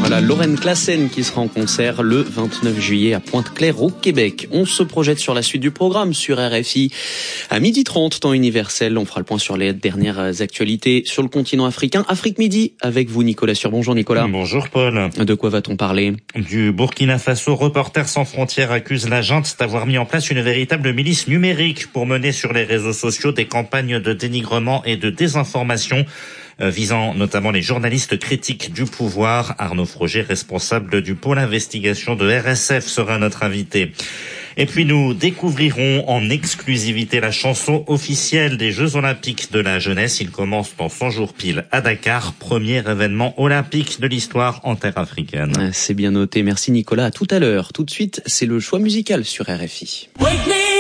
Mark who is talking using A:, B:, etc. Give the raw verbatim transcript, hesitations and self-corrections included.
A: Voilà, Lorraine Classen qui sera en concert le vingt-neuf juillet à Pointe-Claire au Québec. On se projette sur la suite du programme sur R F I à midi trente, temps universel. On fera le point sur les dernières actualités sur le continent africain. Afrique Midi avec vous, Nicolas Sur. Bonjour Nicolas.
B: Bonjour Paul.
A: De quoi va-t-on parler?
B: Du Burkina Faso, Reporters sans frontières accuse la junte d'avoir mis en place une véritable milice numérique pour mener sur les réseaux sociaux des campagnes de dénigrement et de désinformation visant notamment les journalistes critiques du pouvoir. Arnaud Froger, responsable du pôle investigation de R S F, sera notre invité. Et puis nous découvrirons en exclusivité la chanson officielle des Jeux Olympiques de la jeunesse. Il commence dans cent jours pile à Dakar, premier événement olympique de l'histoire en terre africaine.
A: C'est bien noté, merci Nicolas. À tout à l'heure. Tout de suite, c'est le choix musical sur R F I.